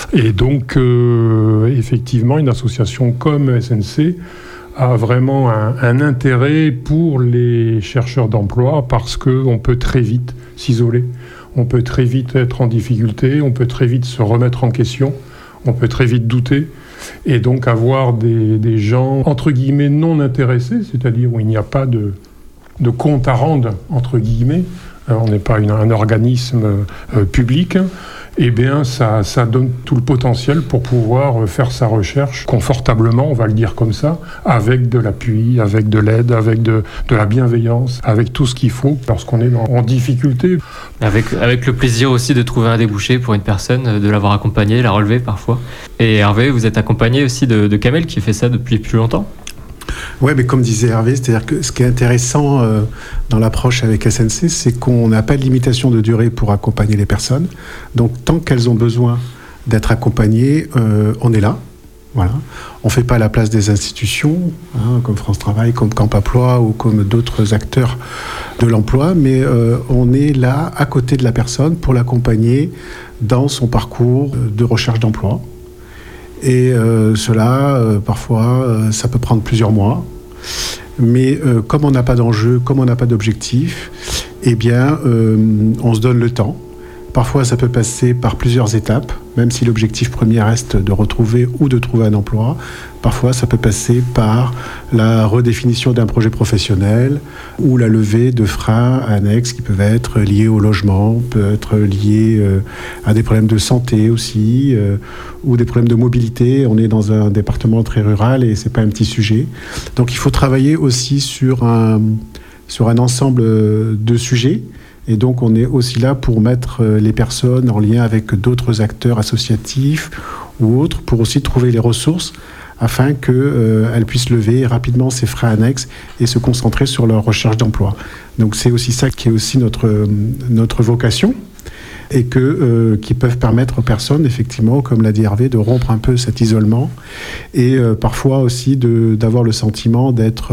Et donc, effectivement, une association comme SNC a vraiment un intérêt pour les chercheurs d'emploi parce qu'on peut très vite s'isoler, on peut très vite être en difficulté, on peut très vite se remettre en question, on peut très vite douter. Et donc avoir des gens, entre guillemets, non intéressés, c'est-à-dire où il n'y a pas de compte à rendre, entre guillemets, on n'est pas un organisme public, eh bien ça donne tout le potentiel pour pouvoir faire sa recherche confortablement, on va le dire comme ça, avec de l'appui, avec de l'aide, avec de la bienveillance, avec tout ce qu'il faut lorsqu'on est en difficulté. Avec le plaisir aussi de trouver un débouché pour une personne, de l'avoir accompagnée, la relever parfois. Et Hervé, vous êtes accompagné aussi de Kamel qui fait ça depuis plus longtemps. Oui, mais comme disait Hervé, c'est-à-dire que ce qui est intéressant dans l'approche avec SNC, c'est qu'on n'a pas de limitation de durée pour accompagner les personnes. Donc, tant qu'elles ont besoin d'être accompagnées, on est là. Voilà. On ne fait pas la place des institutions, comme France Travail, comme Camp Emploi ou comme d'autres acteurs de l'emploi, mais on est là à côté de la personne pour l'accompagner dans son parcours de recherche d'emploi. Et cela, parfois, ça peut prendre plusieurs mois. Mais comme on n'a pas d'enjeu, comme on n'a pas d'objectif, eh bien, on se donne le temps. Parfois, ça peut passer par plusieurs étapes, même si l'objectif premier reste de retrouver ou de trouver un emploi. Parfois, ça peut passer par la redéfinition d'un projet professionnel ou la levée de freins annexes qui peuvent être liés au logement, peut être liés à des problèmes de santé aussi, ou des problèmes de mobilité. On est dans un département très rural et c'est pas un petit sujet. Donc, il faut travailler aussi sur un ensemble de sujets. Et donc, on est aussi là pour mettre les personnes en lien avec d'autres acteurs associatifs ou autres, pour aussi trouver les ressources afin qu'elles puissent lever rapidement ces freins annexes et se concentrer sur leur recherche d'emploi. Donc, c'est aussi ça qui est aussi notre vocation et qui peuvent permettre aux personnes, effectivement, comme l'a dit Hervé, de rompre un peu cet isolement et parfois aussi d'avoir le sentiment d'être...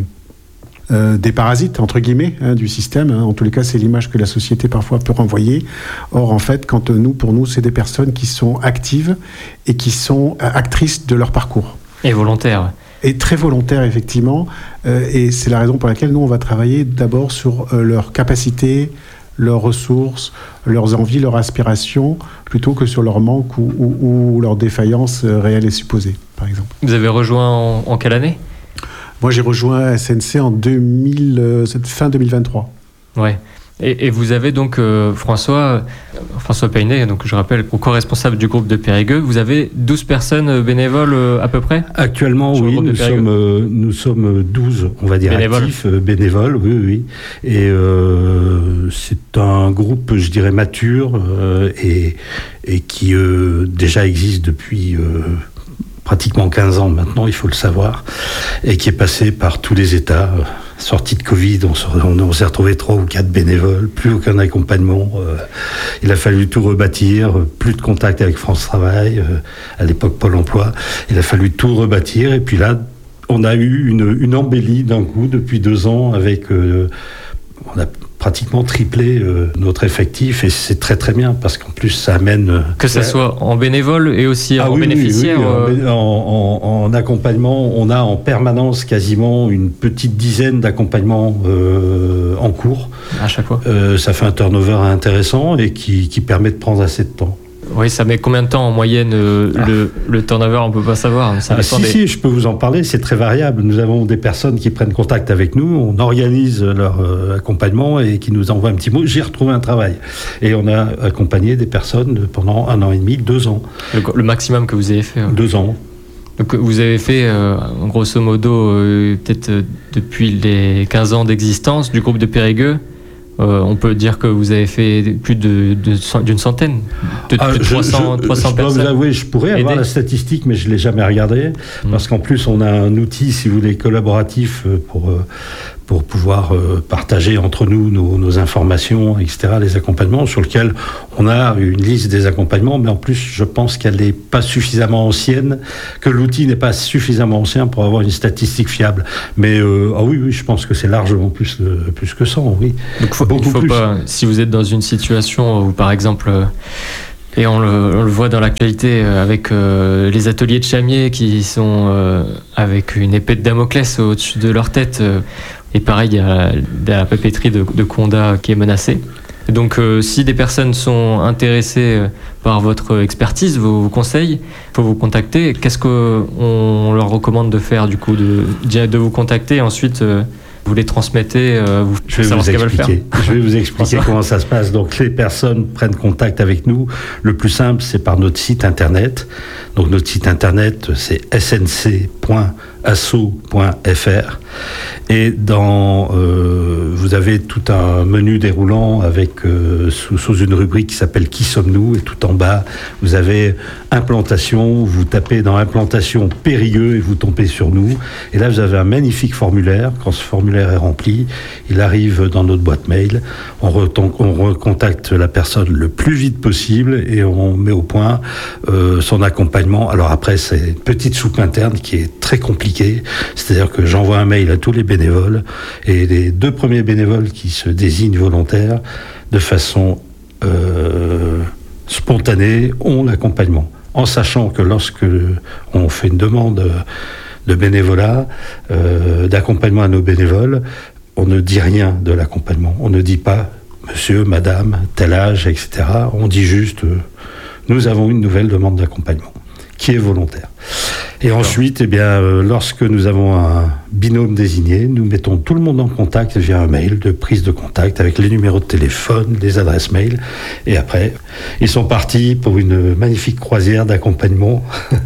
des parasites, entre guillemets, du système. En tous les cas, c'est l'image que la société parfois peut renvoyer. Or, en fait, pour nous, c'est des personnes qui sont actives et qui sont actrices de leur parcours. Et volontaires. Et très volontaires, effectivement. Et c'est la raison pour laquelle nous, on va travailler d'abord sur leurs capacités, leurs ressources, leurs envies, leurs aspirations, plutôt que sur leur manque ou leurs défaillances réelles et supposées, par exemple. Vous avez rejoint en quelle année ? Moi, j'ai rejoint SNC en fin 2023. Ouais. Et vous avez donc François Paynet, donc je rappelle, co-responsable du groupe de Périgueux. Vous avez 12 personnes bénévoles à peu près ? Actuellement, oui, nous sommes 12, on va dire, actifs, bénévoles, oui. Et c'est un groupe, je dirais, mature et qui déjà existe depuis... pratiquement 15 ans maintenant, il faut le savoir, et qui est passé par tous les états. Sortie de Covid, on s'est retrouvé 3 ou 4 bénévoles, plus aucun accompagnement. Il a fallu tout rebâtir, plus de contact avec France Travail, à l'époque Pôle Emploi. Il a fallu tout rebâtir, et puis là, on a eu une embellie d'un coup depuis 2 ans avec... on a pratiquement triplé notre effectif et c'est très très bien parce qu'en plus ça amène... Que ce soit en bénévole et aussi en bénéficiaire. Oui. En accompagnement, on a en permanence quasiment une petite dizaine d'accompagnements en cours. À chaque fois. Ça fait un turnover intéressant et qui permet de prendre assez de temps. Oui, ça met combien de temps en moyenne le turnover, on ne peut pas savoir. Si, je peux vous en parler, c'est très variable. Nous avons des personnes qui prennent contact avec nous, on organise leur accompagnement et qui nous envoient un petit mot, j'ai retrouvé un travail. Et on a accompagné des personnes pendant 1 an et demi, 2 ans. Le maximum que vous avez fait 2 ans. Donc vous avez fait, grosso modo, peut-être depuis les 15 ans d'existence du groupe de Périgueux, on peut dire que vous avez fait plus d'une centaine, plus de 300 personnes. Je dois vous avouer, je pourrais avoir la statistique, mais je ne l'ai jamais regardée, parce qu'en plus, on a un outil, si vous voulez, collaboratif pour pouvoir partager entre nous nos informations, etc., les accompagnements, sur lequel on a une liste des accompagnements, mais en plus, je pense qu'elle n'est pas suffisamment ancienne, que l'outil n'est pas suffisamment ancien pour avoir une statistique fiable. Mais oui, je pense que c'est largement plus que 100, oui. Donc il faut pas, si vous êtes dans une situation où, par exemple, Et on le voit dans l'actualité avec les ateliers de Chamier qui sont avec une épée de Damoclès au-dessus de leur tête. Et pareil, il y a la papeterie de Condat qui est menacée. Donc si des personnes sont intéressées par votre expertise, vos conseils, il faut vous contacter. Qu'est-ce qu'on leur recommande de faire du coup, de vous contacter et ensuite vous les transmettez, je vais vous expliquer comment ça se passe. Donc les personnes prennent contact avec nous. Le plus simple, c'est par notre site internet. Donc notre site internet, c'est snc.asso.fr. Et vous avez tout un menu déroulant avec sous une rubrique qui s'appelle Qui sommes-nous ? Et tout en bas, vous avez implantation. Vous tapez dans implantation Périgueux et vous tombez sur nous. Et là, vous avez un magnifique formulaire. Quand ce formulaire est rempli, il arrive dans notre boîte mail. On recontacte la personne le plus vite possible et on met au point son accompagnement. Alors après, c'est une petite soupe interne qui est très compliquée. C'est-à-dire que j'envoie un mail à tous les bénévoles et les 2 premiers bénévoles qui se désignent volontaires de façon spontanée ont l'accompagnement. En sachant que lorsque on fait une demande de bénévolat, d'accompagnement à nos bénévoles, on ne dit rien de l'accompagnement. On ne dit pas monsieur, madame, tel âge, etc. On dit juste nous avons une nouvelle demande d'accompagnement qui est volontaire. Et ensuite, lorsque nous avons un binôme désigné, nous mettons tout le monde en contact via un mail de prise de contact avec les numéros de téléphone, les adresses mail. Et après, ils sont partis pour une magnifique croisière d'accompagnement.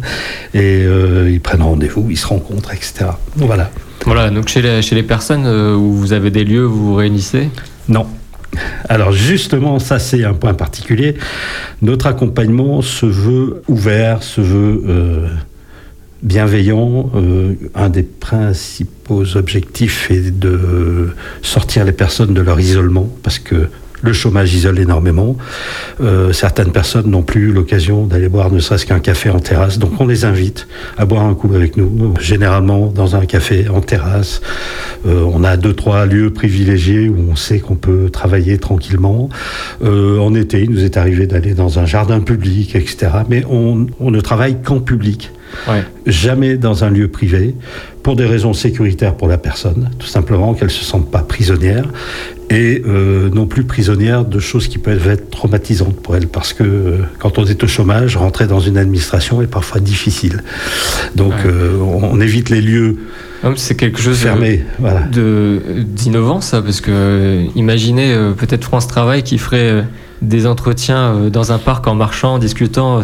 Et ils prennent rendez-vous, ils se rencontrent, etc. Voilà. Voilà, donc chez les personnes où vous avez des lieux où vous vous réunissez ? Non. Alors justement, ça c'est un point particulier. Notre accompagnement se veut ouvert, se veut bienveillant. Un des principaux objectifs est de sortir les personnes de leur isolement, parce que le chômage isole énormément. Certaines personnes n'ont plus eu l'occasion d'aller boire ne serait-ce qu'un café en terrasse. Donc on les invite à boire un coup avec nous, généralement dans un café en terrasse. On a 2-3 lieux privilégiés où on sait qu'on peut travailler tranquillement. En été, il nous est arrivé d'aller dans un jardin public, etc. Mais on ne travaille qu'en public. Ouais. Jamais dans un lieu privé, pour des raisons sécuritaires pour la personne, tout simplement qu'elle ne se sente pas prisonnière, et non plus prisonnière de choses qui peuvent être traumatisantes pour elle, parce que quand on est au chômage, rentrer dans une administration est parfois difficile. Donc on évite les lieux c'est quelque chose fermés. Voilà. D'innovant, ça, parce que imaginez peut-être France Travail qui ferait des entretiens dans un parc en marchant, en discutant.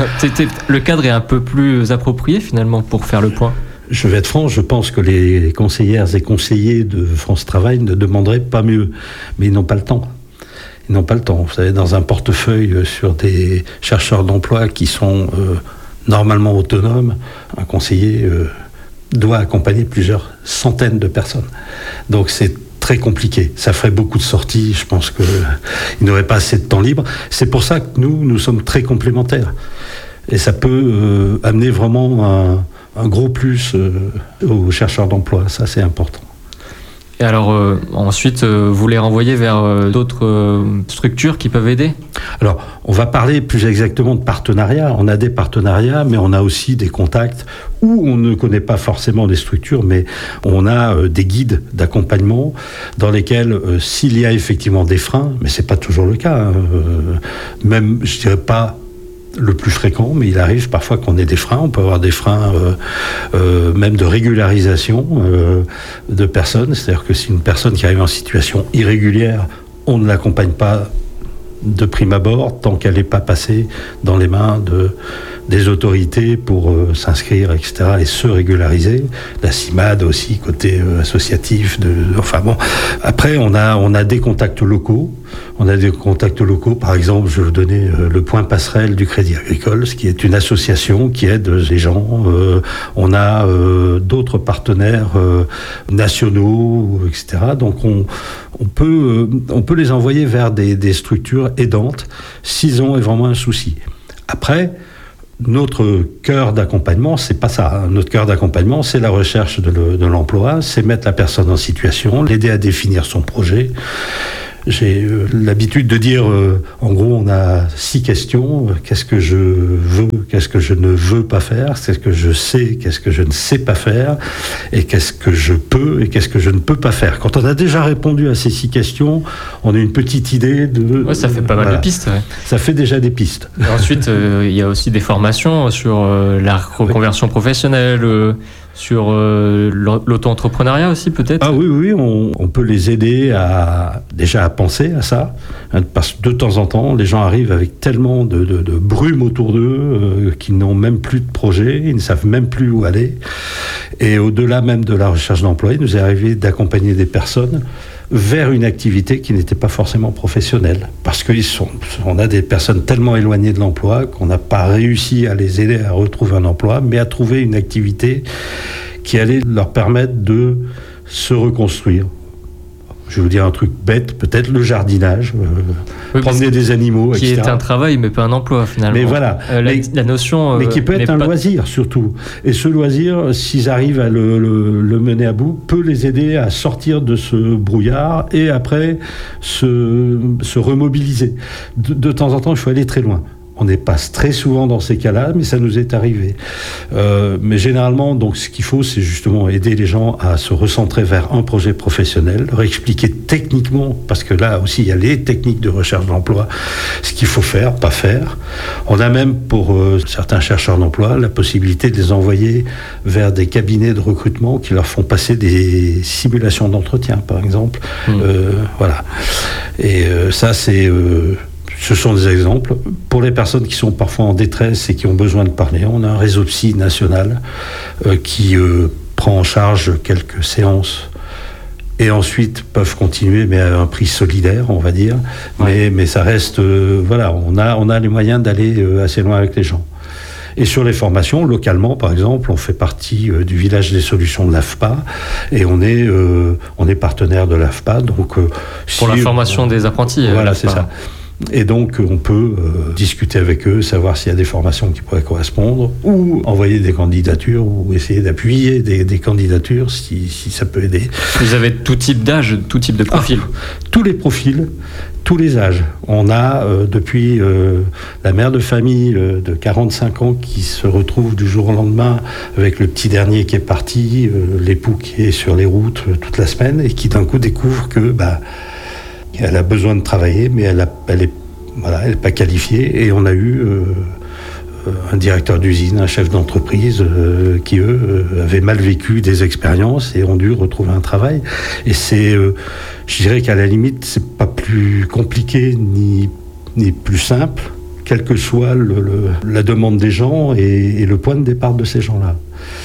Le cadre est un peu plus approprié finalement pour faire le point. Je vais être franc, je pense que les conseillères et conseillers de France Travail ne demanderaient pas mieux, mais ils n'ont pas le temps. Ils n'ont pas le temps. Vous savez, dans un portefeuille sur des chercheurs d'emploi qui sont normalement autonomes, un conseiller doit accompagner plusieurs centaines de personnes. Donc c'est très compliqué. Ça ferait beaucoup de sorties. Je pense qu'il n'aurait pas assez de temps libre. C'est pour ça que nous sommes très complémentaires. Et ça peut amener vraiment un gros plus aux chercheurs d'emploi. Ça, c'est important. Et alors, ensuite, vous les renvoyez vers d'autres structures qui peuvent aider ? Alors, on va parler plus exactement de partenariats. On a des partenariats, mais on a aussi des contacts où on ne connaît pas forcément des structures, mais on a des guides d'accompagnement dans lesquels, s'il y a effectivement des freins, mais c'est pas toujours le cas, même, je dirais pas le plus fréquent, mais il arrive parfois qu'on ait des freins. On peut avoir des freins même de régularisation de personnes. C'est-à-dire que si une personne qui arrive en situation irrégulière, on ne l'accompagne pas de prime abord tant qu'elle n'est pas passée dans les mains des autorités pour s'inscrire, etc., et se régulariser. La CIMAD aussi, côté associatif. Enfin bon. Après, on a des contacts locaux. On a des contacts locaux. Par exemple, je vais vous donner le Point Passerelle du Crédit Agricole, ce qui est une association qui aide les gens. On a d'autres partenaires nationaux, etc. Donc on peut les envoyer vers des structures aidantes s'ils ont vraiment un souci. Après, notre cœur d'accompagnement, c'est pas ça. Notre cœur d'accompagnement, c'est la recherche de l'emploi, c'est mettre la personne en situation, l'aider à définir son projet, J'ai l'habitude de dire, en gros, on a 6 questions. Qu'est-ce que je veux, qu'est-ce que je ne veux pas faire, qu'est-ce que je sais, qu'est-ce que je ne sais pas faire, et qu'est-ce que je peux et qu'est-ce que je ne peux pas faire. Quand on a déjà répondu à ces 6 questions, on a une petite idée de... Ouais, ça fait pas mal de pistes. Ouais. Ça fait déjà des pistes. Et ensuite, il y a aussi des formations sur la reconversion professionnelle, sur l'auto-entrepreneuriat aussi peut-être. Ah oui, on peut les aider à penser à ça, parce que de temps en temps, les gens arrivent avec tellement de brume autour d'eux qu'ils n'ont même plus de projet, ils ne savent même plus où aller. Et au-delà même de la recherche d'emploi, il nous est arrivé d'accompagner des personnes vers une activité qui n'était pas forcément professionnelle. Parce qu'on a des personnes tellement éloignées de l'emploi qu'on n'a pas réussi à les aider à retrouver un emploi, mais à trouver une activité qui allait leur permettre de se reconstruire. Je vais vous dire un truc bête, peut-être le jardinage, promener des animaux, qui etc. Qui est un travail, mais pas un emploi, finalement. Mais voilà. La notion... mais qui peut être un loisir, surtout. Et ce loisir, s'ils arrivent à le mener à bout, peut les aider à sortir de ce brouillard et après se remobiliser. De temps en temps, il faut aller très loin. On n'est pas très souvent dans ces cas-là, mais ça nous est arrivé. Mais généralement, donc, ce qu'il faut, c'est justement aider les gens à se recentrer vers un projet professionnel, leur expliquer techniquement, parce que là aussi, il y a les techniques de recherche d'emploi, ce qu'il faut faire, pas faire. On a même, pour certains chercheurs d'emploi, la possibilité de les envoyer vers des cabinets de recrutement qui leur font passer des simulations d'entretien, par exemple. Voilà. Et ça, c'est... Ce sont des exemples. Pour les personnes qui sont parfois en détresse et qui ont besoin de parler, on a un réseau psy national qui prend en charge quelques séances et ensuite peuvent continuer, mais à un prix solidaire, on va dire. Ouais. Mais ça reste... voilà, on a les moyens d'aller assez loin avec les gens. Et sur les formations, localement, par exemple, on fait partie du village des solutions de l'AFPA et on est partenaire de l'AFPA. Donc, pour la formation des apprentis. Voilà, c'est ça. Et donc, on peut discuter avec eux, savoir s'il y a des formations qui pourraient correspondre, ou envoyer des candidatures, ou essayer d'appuyer des candidatures si ça peut aider. Vous avez tout type d'âge, tout type de profil? Tous les profils, tous les âges. On a depuis la mère de famille de 45 ans qui se retrouve du jour au lendemain avec le petit dernier qui est parti, l'époux qui est sur les routes toute la semaine, et qui d'un coup découvre que... elle a besoin de travailler, mais elle est pas qualifiée. Et on a eu un directeur d'usine, un chef d'entreprise qui, eux, avaient mal vécu des expériences et ont dû retrouver un travail. Et c'est, je dirais qu'à la limite, c'est pas plus compliqué ni plus simple, quelle que soit la demande des gens et le point de départ de ces gens-là.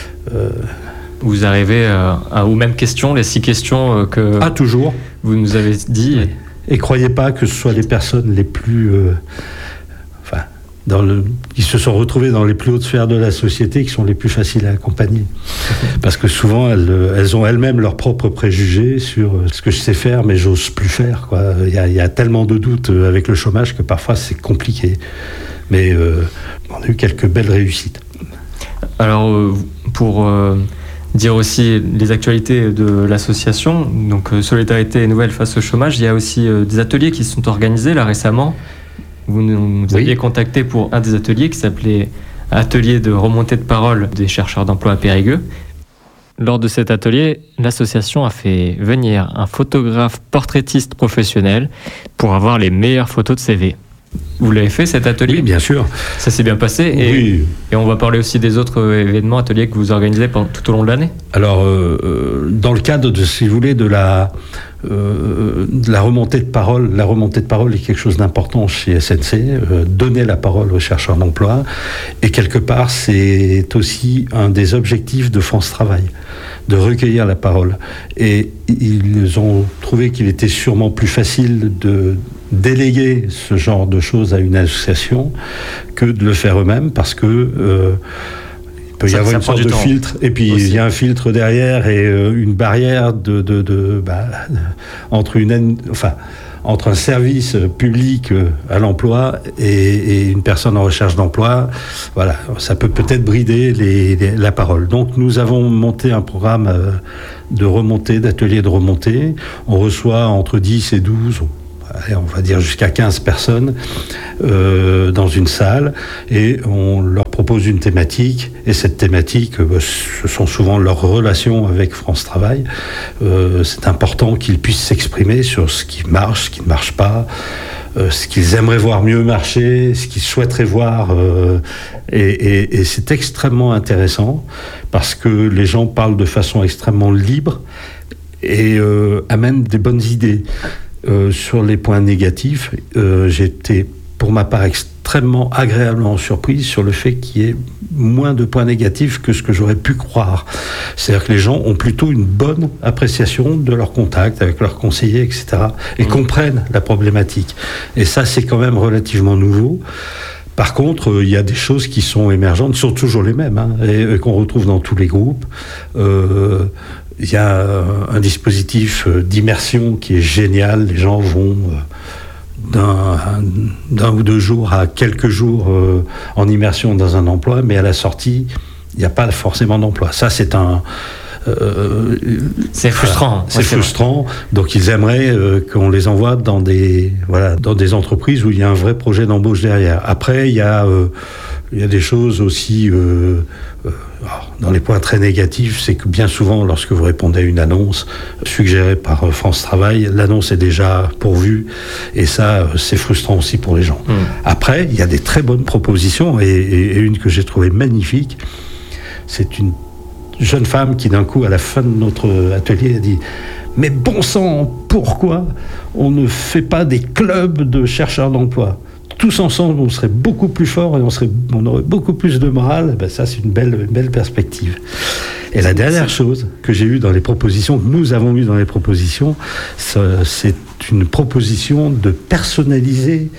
Vous arrivez aux mêmes questions, les 6 questions que toujours. Vous nous avez dit. Et croyez pas que ce soit les personnes les plus... qui se sont retrouvées dans les plus hautes sphères de la société qui sont les plus faciles à accompagner. Parce que souvent, elles ont elles-mêmes leurs propres préjugés sur ce que je sais faire, mais j'ose plus faire, quoi. Il y a tellement de doutes avec le chômage que parfois c'est compliqué. Mais on a eu quelques belles réussites. Alors, pour... dire aussi les actualités de l'association, donc Solidarité et Nouvelle face au chômage, il y a aussi des ateliers qui se sont organisés là récemment. Vous nous aviez contacté pour un des ateliers qui s'appelait Atelier de remontée de parole des chercheurs d'emploi à Périgueux. Lors de cet atelier, l'association a fait venir un photographe portraitiste professionnel pour avoir les meilleures photos de CV. Vous l'avez fait cet atelier? Oui, bien sûr. Ça s'est bien passé et on va parler aussi des autres événements, ateliers que vous organisez tout au long de l'année. Alors, dans le cadre de, si vous voulez, de la remontée de parole, la remontée de parole est quelque chose d'important chez SNC, donner la parole aux chercheurs d'emploi, et quelque part, c'est aussi un des objectifs de France Travail, de recueillir la parole. Et ils ont trouvé qu'il était sûrement plus facile de déléguer ce genre de choses à une association que de le faire eux-mêmes, parce que il peut y avoir une sorte de filtre, et puis aussi. Il y a un filtre derrière et une barrière entre un service public à l'emploi et une personne en recherche d'emploi. Voilà, ça peut peut-être brider la parole. Donc nous avons monté un programme de remontée, d'ateliers de remontée. On reçoit entre 10 et 12, on va dire jusqu'à 15 personnes dans une salle, et on leur propose une thématique, et cette thématique, ce sont souvent leurs relations avec France Travail. C'est important qu'ils puissent s'exprimer sur ce qui marche, ce qui ne marche pas, ce qu'ils aimeraient voir mieux marcher, ce qu'ils souhaiteraient voir, et c'est extrêmement intéressant parce que les gens parlent de façon extrêmement libre et amènent des bonnes idées. Sur les points négatifs, j'ai été pour ma part extrêmement agréablement surpris sur le fait qu'il y ait moins de points négatifs que ce que j'aurais pu croire. C'est-à-dire que les gens ont plutôt une bonne appréciation de leur contact avec leurs conseillers, etc. et comprennent la problématique. Et ça, c'est quand même relativement nouveau. Par contre, il y a des choses qui sont émergentes, qui sont toujours les mêmes, et qu'on retrouve dans tous les groupes. Il y a un dispositif d'immersion qui est génial. Les gens vont d'un ou deux jours à quelques jours en immersion dans un emploi, mais à la sortie, il n'y a pas forcément d'emploi. Ça, c'est c'est frustrant. C'est frustrant. Donc, ils aimeraient qu'on les envoie dans des entreprises où il y a un vrai projet d'embauche derrière. Après, il y a des choses aussi. Dans les points très négatifs, c'est que bien souvent, lorsque vous répondez à une annonce suggérée par France Travail, l'annonce est déjà pourvue, et ça, c'est frustrant aussi pour les gens. Après, il y a des très bonnes propositions, et une que j'ai trouvée magnifique, c'est une jeune femme qui, d'un coup, à la fin de notre atelier, a dit « Mais bon sang, pourquoi on ne fait pas des clubs de chercheurs d'emploi ? Tous ensemble, on serait beaucoup plus forts et on aurait beaucoup plus de morale. » Ça, c'est une belle perspective. Et la dernière chose que j'ai eue dans les propositions, que nous avons eues dans les propositions, c'est une proposition de personnaliser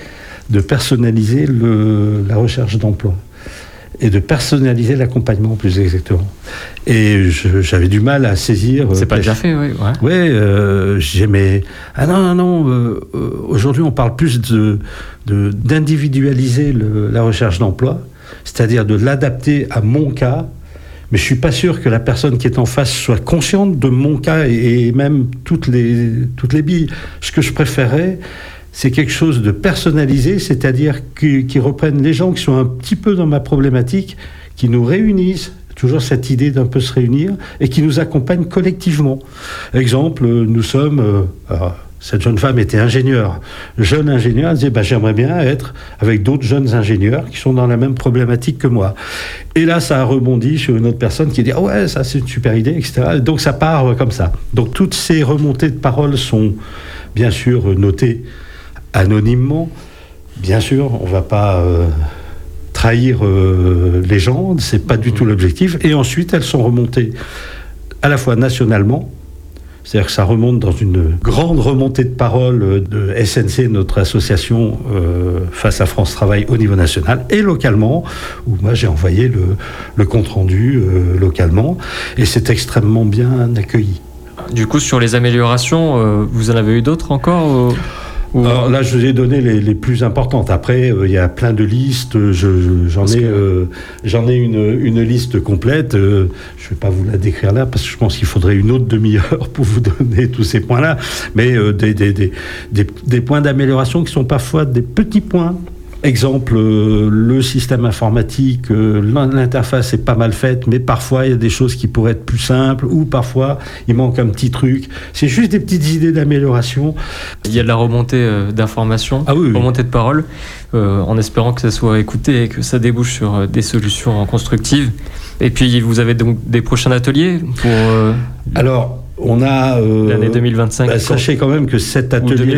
la recherche d'emploi. Et de personnaliser l'accompagnement, plus exactement. Et j'avais du mal à saisir... C'est pas déjà fait, oui. Oui, j'aimais... Ah non, aujourd'hui, on parle plus d'individualiser la recherche d'emploi, c'est-à-dire de l'adapter à mon cas, mais je suis pas sûr que la personne qui est en face soit consciente de mon cas et même toutes les billes. Ce que je préférais, c'est quelque chose de personnalisé, c'est-à-dire qui reprennent les gens qui sont un petit peu dans ma problématique, qui nous réunissent, toujours cette idée d'un peu se réunir, et qui nous accompagnent collectivement. Exemple, nous sommes... cette jeune femme était ingénieure. Jeune ingénieure, elle disait j'aimerais bien être avec d'autres jeunes ingénieurs qui sont dans la même problématique que moi. Et là, ça a rebondi sur une autre personne qui dit ouais, ça c'est une super idée, etc. Donc ça part comme ça. Donc toutes ces remontées de parole sont bien sûr notées anonymement. Bien sûr, on ne va pas trahir les gens, c'est pas du tout l'objectif. Et ensuite, elles sont remontées à la fois nationalement, c'est-à-dire que ça remonte dans une grande remontée de parole de SNC, notre association face à France Travail au niveau national, et localement, où moi j'ai envoyé le compte-rendu localement, et c'est extrêmement bien accueilli. Du coup, sur les améliorations, vous en avez eu d'autres encore Alors là, je vous ai donné les plus importantes. Après, il y a plein de listes. J'en ai une liste complète. Je ne vais pas vous la décrire là, parce que je pense qu'il faudrait une autre demi-heure pour vous donner tous ces points-là. Mais des points d'amélioration qui sont parfois des petits points. Exemple, le système informatique, l'interface est pas mal faite, mais parfois il y a des choses qui pourraient être plus simples, ou parfois il manque un petit truc. C'est juste des petites idées d'amélioration. Il y a de la remontée d'informations, remontée de paroles, en espérant que ça soit écouté et que ça débouche sur des solutions constructives. Et puis vous avez donc des prochains ateliers pour... Alors... On a l'année 2025. Sachez quand même que cet atelier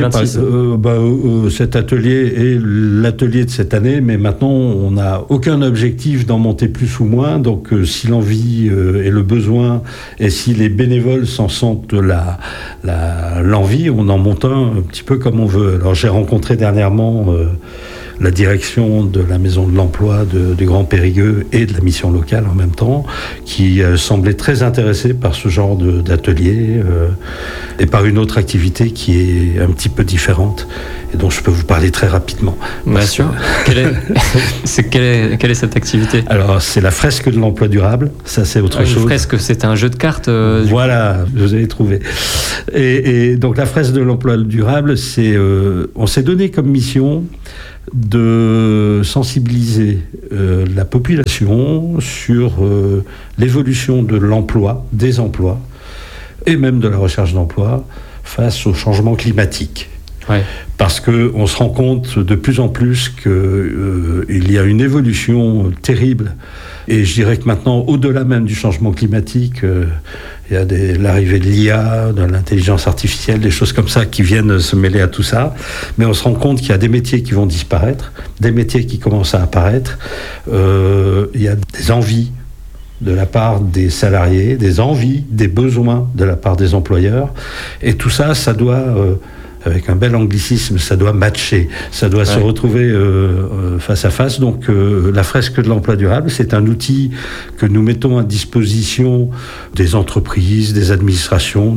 est l'atelier de cette année, mais maintenant on n'a aucun objectif d'en monter plus ou moins. Donc si l'envie et le besoin, et si les bénévoles s'en sentent l'envie, on en monte un petit peu comme on veut. Alors j'ai rencontré dernièrement la direction de la Maison de l'Emploi du Grand Périgueux et de la mission locale en même temps, qui semblait très intéressé par ce genre d'atelier et par une autre activité qui est un petit peu différente et dont je peux vous parler très rapidement. Bien sûr. Quelle est cette activité ? Alors, c'est la fresque de l'emploi durable. Ça, c'est autre chose. La fresque, c'est un jeu de cartes. Voilà, vous avez trouvé. Et donc, la fresque de l'emploi durable, on s'est donné comme mission de sensibiliser la population sur l'évolution de l'emploi, des emplois, et même de la recherche d'emploi face au changement climatique. Ouais. Parce qu'on se rend compte de plus en plus qu'il y a une évolution terrible. Et je dirais que maintenant, au-delà même du changement climatique, il y a l'arrivée de l'IA, de l'intelligence artificielle, des choses comme ça qui viennent se mêler à tout ça. Mais on se rend compte qu'il y a des métiers qui vont disparaître, des métiers qui commencent à apparaître. Il y a des envies de la part des salariés, des envies, des besoins de la part des employeurs. Et tout ça, ça doit... avec un bel anglicisme, ça doit matcher, ça doit se retrouver face à face. Donc la fresque de l'emploi durable, c'est un outil que nous mettons à disposition des entreprises, des administrations,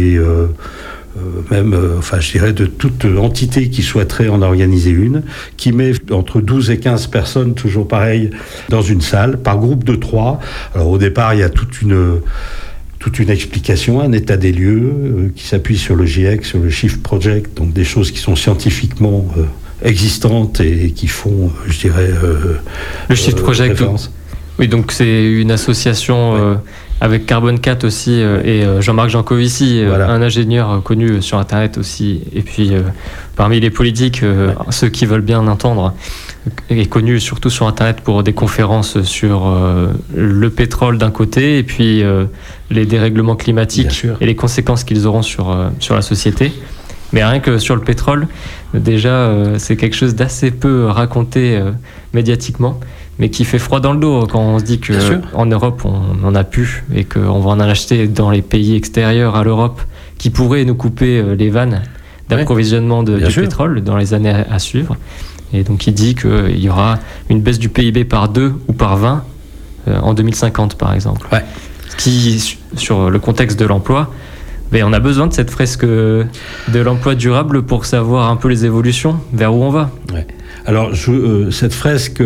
je dirais de toute entité qui souhaiterait en organiser une, qui met entre 12 et 15 personnes, toujours pareil, dans une salle, par groupe de 3. Alors au départ, il y a toute une explication, un état des lieux qui s'appuie sur le GIEC, sur le Shift Project, donc des choses qui sont scientifiquement existantes et qui font, je dirais, le Shift Project. Référence. Oui, donc c'est une association avec Carbone 4 aussi et Jean-Marc Jancovici, un ingénieur connu sur Internet aussi, et puis parmi les politiques, ceux qui veulent bien entendre, est connu surtout sur Internet pour des conférences sur le pétrole d'un côté et puis les dérèglements climatiques et les conséquences qu'ils auront sur la société. Mais rien que sur le pétrole, déjà, c'est quelque chose d'assez peu raconté médiatiquement, mais qui fait froid dans le dos quand on se dit qu'en Europe, on n'en a plus et qu'on va en acheter dans les pays extérieurs à l'Europe qui pourraient nous couper les vannes d'approvisionnement du pétrole dans les années à suivre. Et donc il dit qu'il y aura une baisse du PIB par 2 ou par 20 en 2050 par exemple. Ouais. Ce qui, sur le contexte de l'emploi, mais on a besoin de cette fresque de l'emploi durable pour savoir un peu les évolutions, vers où on va. Ouais. Alors cette fresque,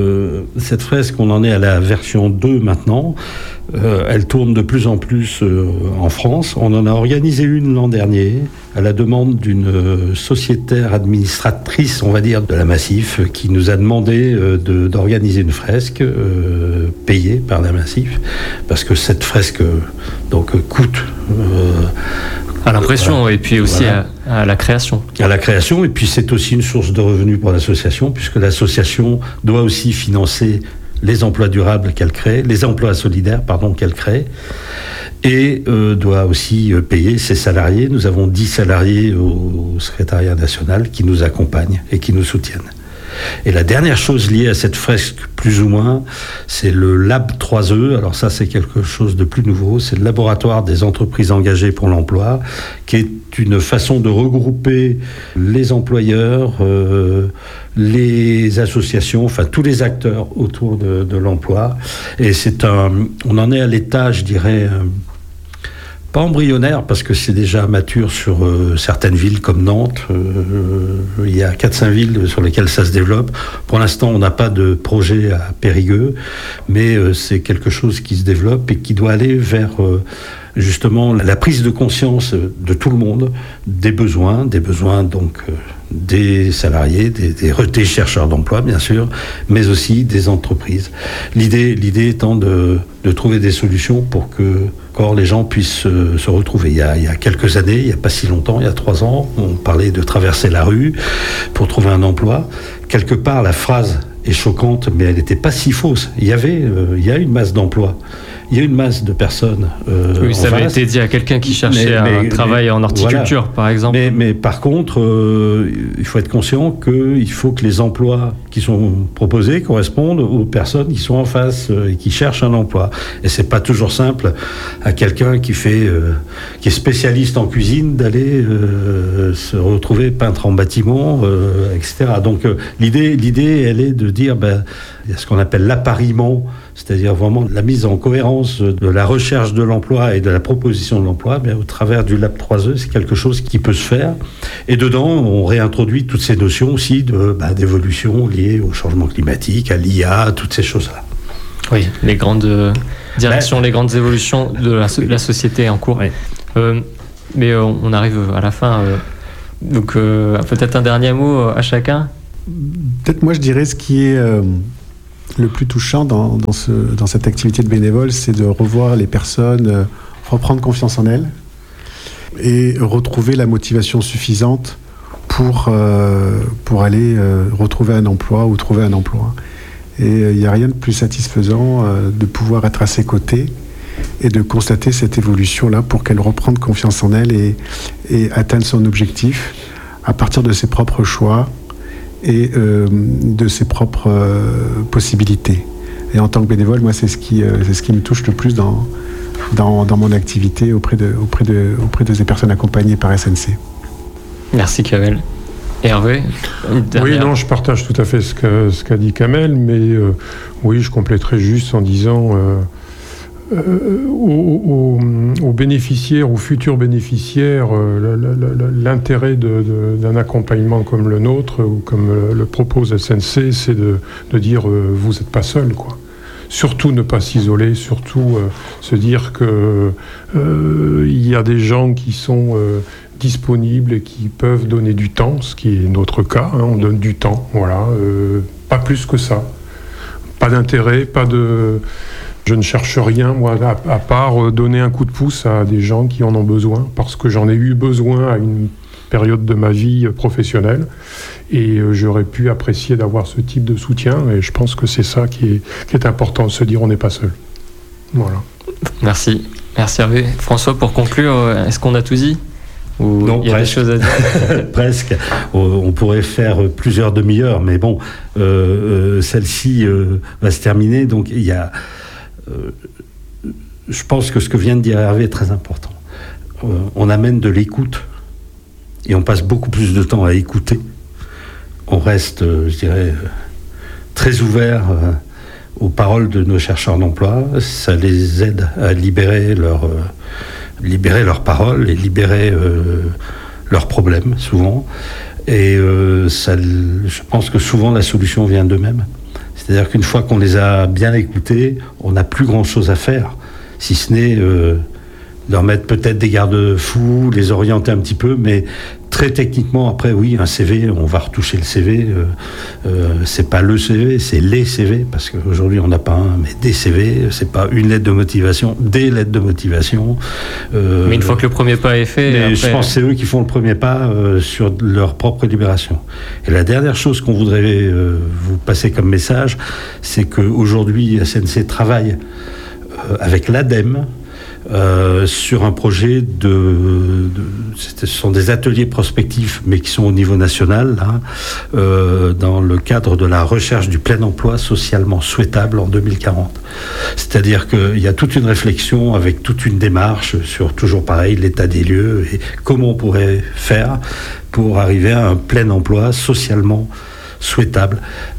on en est à la version 2 maintenant. Elle tourne de plus en plus en France. On en a organisé une l'an dernier à la demande d'une sociétaire administratrice, on va dire, de la Massif, qui nous a demandé d'organiser une fresque payée par la Massif, parce que cette fresque coûte... à l'impression et puis aussi à la création. À la création, et puis c'est aussi une source de revenus pour l'association, puisque l'association doit aussi financer les emplois durables qu'elle crée, les emplois solidaires, qu'elle crée, et doit aussi payer ses salariés. Nous avons 10 salariés au secrétariat national qui nous accompagnent et qui nous soutiennent. Et la dernière chose liée à cette fresque, plus ou moins, c'est le Lab 3E. Alors ça, c'est quelque chose de plus nouveau. C'est le laboratoire des entreprises engagées pour l'emploi, qui est une façon de regrouper les employeurs, les associations, enfin tous les acteurs autour de l'emploi. Et on en est à l'état, je dirais... pas embryonnaire, parce que c'est déjà mature sur certaines villes comme Nantes. Il y a 4-5 villes sur lesquelles ça se développe. Pour l'instant, on n'a pas de projet à Périgueux, mais c'est quelque chose qui se développe et qui doit aller vers justement la prise de conscience de tout le monde, des besoins donc des salariés, des chercheurs d'emploi, bien sûr, mais aussi des entreprises. L'idée étant de trouver des solutions pour que encore les gens puissent se retrouver. Il y a quelques années, il n'y a pas si longtemps, il y a 3 ans, on parlait de traverser la rue pour trouver un emploi. Quelque part, la phrase est choquante, mais elle n'était pas si fausse. Il y a une masse d'emplois. Il y a une masse de personnes. Oui, ça avait été dit à quelqu'un qui cherchait un travail en horticulture, par exemple. Mais par contre, il faut être conscient qu'il faut que les emplois qui sont proposés correspondent aux personnes qui sont en face et qui cherchent un emploi. Et c'est pas toujours simple à quelqu'un qui est spécialiste en cuisine d'aller se retrouver peintre en bâtiment, etc. Donc l'idée, elle est de dire, il y a ce qu'on appelle l'appariement, c'est-à-dire vraiment la mise en cohérence de la recherche de l'emploi et de la proposition de l'emploi, au travers du Lab 3E, c'est quelque chose qui peut se faire. Et dedans, on réintroduit toutes ces notions aussi d'évolution liées au changement climatique, à l'IA, toutes ces choses-là. Oui, les grandes directions, les grandes évolutions de la société en cours. Oui. Mais on arrive à la fin. Donc peut-être un dernier mot à chacun. Peut-être moi je dirais ce qui est le plus touchant dans cette activité de bénévole, c'est de revoir les personnes reprendre confiance en elles et retrouver la motivation suffisante pour aller retrouver un emploi ou trouver un emploi. Et il n'y a rien de plus satisfaisant de pouvoir être à ses côtés et de constater cette évolution-là pour qu'elle reprenne confiance en elle et atteigne son objectif à partir de ses propres choix et de ses propres possibilités. Et en tant que bénévole, moi, c'est ce qui me touche le plus dans mon activité auprès de ces personnes accompagnées par SNC. Merci Kamel. Hervé? Oui, non, je partage tout à fait ce qu'a dit Kamel, mais oui, je compléterai juste en disant aux bénéficiaires, aux futurs bénéficiaires, l'intérêt d'un accompagnement comme le nôtre ou comme le propose SNC, c'est de dire vous n'êtes pas seul, quoi. Surtout ne pas s'isoler, surtout se dire que il y a des gens qui sont disponibles et qui peuvent donner du temps, ce qui est notre cas, hein, on donne du temps, voilà, pas plus que ça. Pas d'intérêt, je ne cherche rien, moi, à part donner un coup de pouce à des gens qui en ont besoin, parce que j'en ai eu besoin à une période de ma vie professionnelle, et j'aurais pu apprécier d'avoir ce type de soutien, et je pense que c'est ça qui est important, de se dire on n'est pas seul. Voilà. Merci Hervé. François, pour conclure, est-ce qu'on a tout dit ? Ou non, il y a des choses à dire. Presque. On pourrait faire plusieurs demi-heures, mais bon, celle-ci va se terminer. Donc, il y a. Je pense que ce que vient de dire Hervé est très important. On amène de l'écoute et on passe beaucoup plus de temps à écouter. On reste, je dirais, très ouvert aux paroles de nos chercheurs d'emploi. Ça les aide à libérer leurs paroles et libérer leurs problèmes, souvent. Et je pense que souvent la solution vient d'eux-mêmes. C'est-à-dire qu'une fois qu'on les a bien écoutés, on n'a plus grand-chose à faire, si ce n'est leur mettre peut-être des garde-fous, les orienter un petit peu, mais très techniquement, après, oui, un CV, on va retoucher le CV. C'est pas le CV, c'est les CV, parce qu'aujourd'hui, on n'a pas un, mais des CV. C'est pas une lettre de motivation, des lettres de motivation. Mais une fois que le premier pas est fait... Après... Je pense que c'est eux qui font le premier pas sur leur propre libération. Et la dernière chose qu'on voudrait vous passer comme message, c'est qu'aujourd'hui, SNC travaille avec l'ADEME, sur un projet ce sont des ateliers prospectifs, mais qui sont au niveau national, là, dans le cadre de la recherche du plein emploi socialement souhaitable en 2040. C'est-à-dire qu'il y a toute une réflexion avec toute une démarche sur, toujours pareil, l'état des lieux et comment on pourrait faire pour arriver à un plein emploi socialement souhaitable.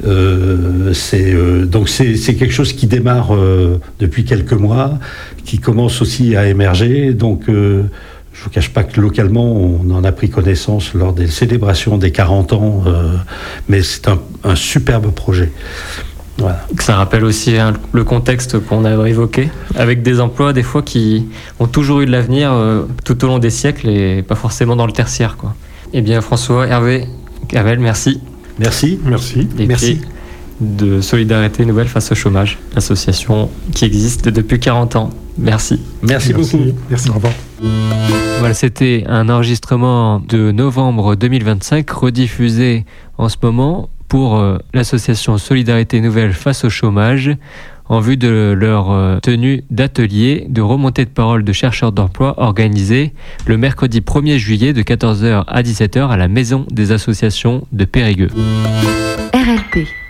Donc c'est quelque chose qui démarre depuis quelques mois, qui commence aussi à émerger. Donc je ne vous cache pas que localement on en a pris connaissance lors des célébrations des 40 ans, mais c'est un superbe projet. Voilà. Ça rappelle aussi le contexte qu'on a évoqué, avec des emplois des fois qui ont toujours eu de l'avenir tout au long des siècles et pas forcément dans le tertiaire, quoi. Eh bien François, Hervé, Kamel, merci. Merci. Et merci. De Solidarité Nouvelle face au chômage, l'association qui existe depuis 40 ans. Merci. Merci beaucoup. Merci, au revoir. Voilà, c'était un enregistrement de novembre 2025, rediffusé en ce moment pour l'association Solidarité Nouvelle face au chômage en vue de leur tenue d'atelier de remontée de parole de chercheurs d'emploi organisé le mercredi 1er juillet de 14h à 17h à la Maison des associations de Périgueux. RLP